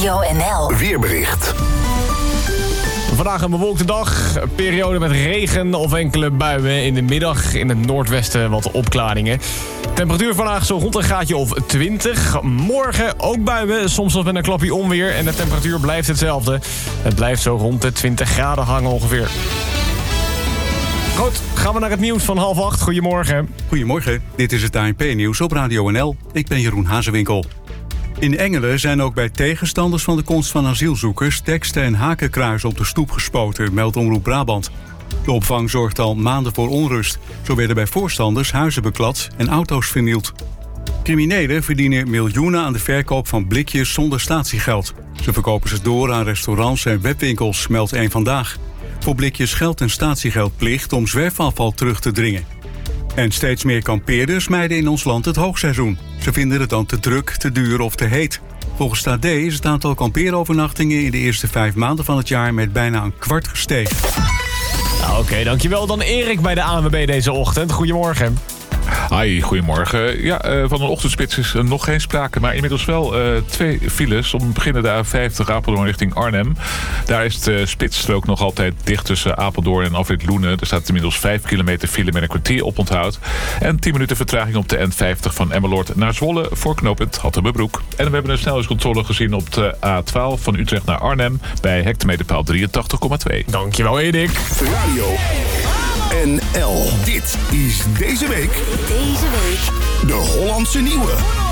Radio NL. Weerbericht. Vandaag een bewolkte dag, een periode met regen of enkele buien. In de middag in het noordwesten wat opklaringen. Temperatuur vandaag zo rond een graadje of 20. Morgen ook buien, soms nog met een klapje onweer. En de temperatuur blijft hetzelfde. Het blijft zo rond de 20 graden hangen ongeveer. Goed, gaan we naar het nieuws van 7:30. Goedemorgen. Goedemorgen, dit is het ANP-nieuws op Radio NL. Ik ben Jeroen Hazewinkel. In Engelen zijn ook bij tegenstanders van de komst van asielzoekers teksten en hakenkruizen op de stoep gespoten, meldt Omroep Brabant. De opvang zorgt al maanden voor onrust. Zo werden bij voorstanders huizen beklad en auto's vernield. Criminelen verdienen miljoenen aan de verkoop van blikjes zonder statiegeld. Ze verkopen ze door aan restaurants en webwinkels, meldt Eén Vandaag. Voor blikjes geldt een statiegeldplicht om zwerfafval terug te dringen. En steeds meer kampeerders mijden in ons land het hoogseizoen. Ze vinden het dan te druk, te duur of te heet. Volgens het AD is het aantal kampeerovernachtingen in de eerste 5 maanden van het jaar met bijna een kwart gestegen. Oké, dankjewel. Dan Erik bij de ANWB deze ochtend. Goedemorgen. Hi, goedemorgen. Ja, van een ochtendspits is nog geen sprake, maar inmiddels wel 2 files. Om te beginnen de A50 Apeldoorn richting Arnhem. Daar is de spitsstrook nog altijd dicht tussen Apeldoorn en afrit Loenen. Er staat inmiddels 5 kilometer file met een kwartier oponthoud. En 10 minuten vertraging op de N50 van Emmeloord naar Zwolle voor knooppunt Hattemerbroek. En we hebben een snelheidscontrole gezien op de A12 van Utrecht naar Arnhem bij hectometerpaal 83,2. Dankjewel, Erik. Radio NL. Dit is deze week Deze week de Hollandse Nieuwe.